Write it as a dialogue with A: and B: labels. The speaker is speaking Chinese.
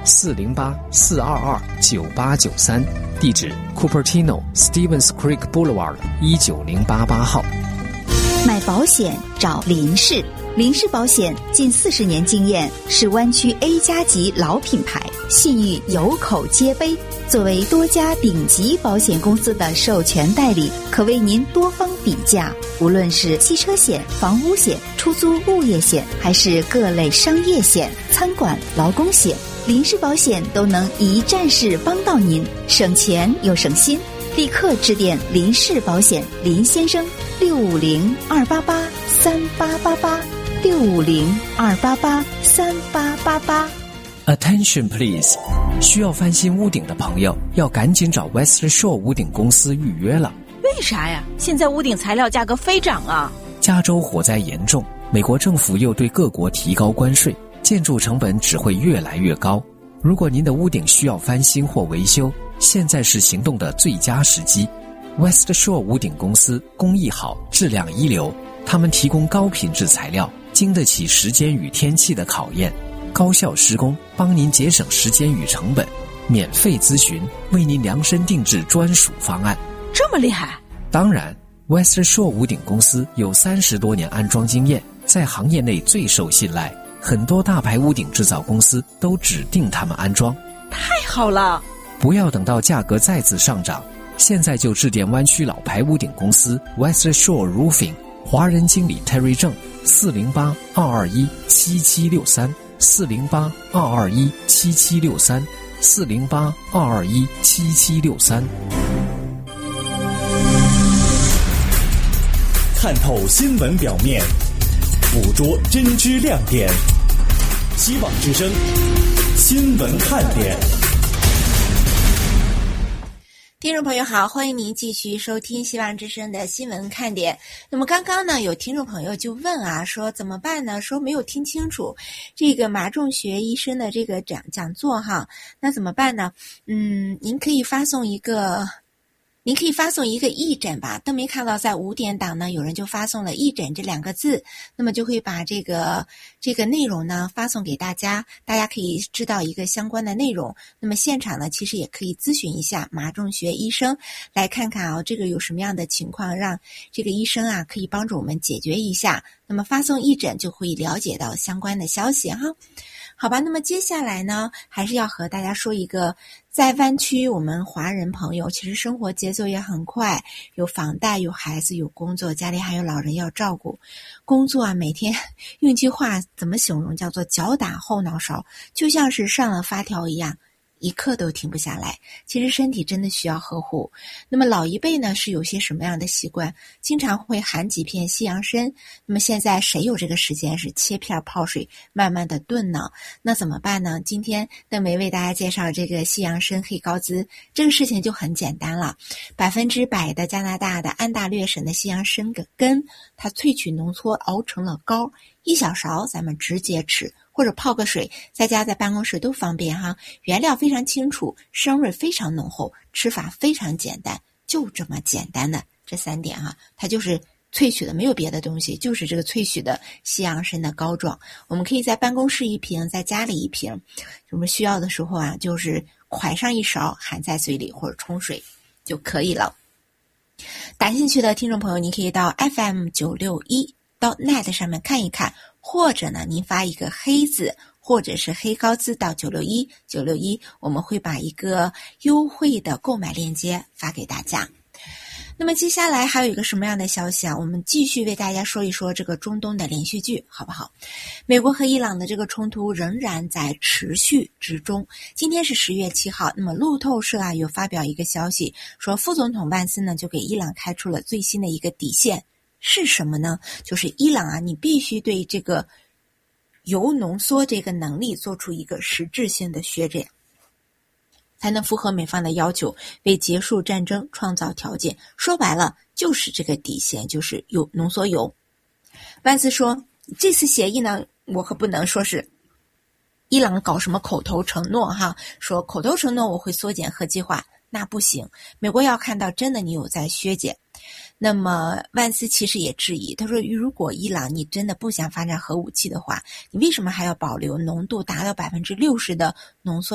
A: 408-422-9893，地址 Cupertino Stevens Creek Boulevard 19088号。
B: 买保险找林氏，林氏保险近40年经验，是湾区 A+ 级老品牌，信誉有口皆碑。作为多家顶级保险公司的授权代理，可为您多方比价。无论是汽车险、房屋险、出租物业险，还是各类商业险、餐馆、劳工险，林氏保险都能一站式帮到您，省钱又省心。立刻致电林氏保险林先生650-288-3888，650-288-3888。
A: Attention please， 需要翻新屋顶的朋友要赶紧找 West Shore 屋顶公司预约了。
C: 为啥呀？现在屋顶材料价格飞涨啊！
A: 加州火灾严重，美国政府又对各国提高关税，建筑成本只会越来越高。如果您的屋顶需要翻新或维修，现在是行动的最佳时机。West Shore 屋顶公司工艺好，质量一流，他们提供高品质材料，经得起时间与天气的考验，高效施工，帮您节省时间与成本，免费咨询，为您量身定制专属方案。
C: 这么厉害？
A: 当然 West Shore 屋顶公司有30多年安装经验，在行业内最受信赖，很多大牌屋顶制造公司都指定他们安装。
C: 太好了！
A: 不要等到价格再次上涨，现在就致电湾区老牌屋顶公司 West Shore Roofing， 华人经理 Terry 郑，408-221-7763 408-221-7763 408-221-7763。
D: 看透新闻表面，捕捉真知亮点。希望之声新闻看点。
E: 听众朋友好，欢迎您继续收听希望之声的新闻看点。那么刚刚呢，有听众朋友就问啊，说怎么办呢？说没有听清楚这个马仲学医生的这个讲座哈，那怎么办呢？您可以发送一个义诊吧。都没看到在5点档呢，有人就发送了义诊这2个字，那么就会把这个内容呢发送给大家，大家可以知道一个相关的内容。那么现场呢，其实也可以咨询一下马仲学医生，来看看啊，这个有什么样的情况，让这个医生啊可以帮助我们解决一下。那么发送义诊就会了解到相关的消息哈。好吧，那么接下来呢，还是要和大家说一个，在湾区我们华人朋友其实生活节奏也很快，有房贷，有孩子，有工作，家里还有老人要照顾。工作啊，每天用句话怎么形容，叫做脚打后脑勺，就像是上了发条一样，一刻都停不下来。其实身体真的需要呵护。那么老一辈呢，是有些什么样的习惯？经常会含几片西洋参。那么现在谁有这个时间是切片泡水慢慢的炖呢？那怎么办呢？今天邓梅为大家介绍这个西洋参黑高滋，这个事情就很简单了。100%的加拿大的安大略省的西洋参根，它萃取浓缩熬成了膏，1小勺咱们直接吃，或者泡个水，在家在办公室都方便哈。原料非常清楚，香味非常浓厚，吃法非常简单，就这么简单的这3点哈，它就是萃取的，没有别的东西，就是这个萃取的西洋参的膏状。我们可以在办公室1瓶，在家里1瓶，我们需要的时候啊，就是㧟上1勺，含在嘴里或者冲水就可以了。感兴趣的听众朋友，您可以到 FM961.net 上面看一看，或者呢，您发一个黑字或者是黑高滋到961，我们会把一个优惠的购买链接发给大家。那么接下来还有一个什么样的消息啊？我们继续为大家说一说这个中东的连续剧，好不好？美国和伊朗的这个冲突仍然在持续之中。今天是10月7号，那么路透社啊有发表一个消息，说副总统万斯呢就给伊朗开出了最新的一个底线，是什么呢？就是伊朗啊，你必须对这个铀浓缩这个能力做出一个实质性的削减，才能符合美方的要求，为结束战争创造条件。说白了就是这个底线，就是浓缩铀。万斯说，这次协议呢，我可不能说是伊朗搞什么口头承诺哈，说口头承诺我会缩减核计划，那不行，美国要看到真的你有在削减。那么万斯其实也质疑，他说如果伊朗你真的不想发展核武器的话，你为什么还要保留浓度达到60%的浓缩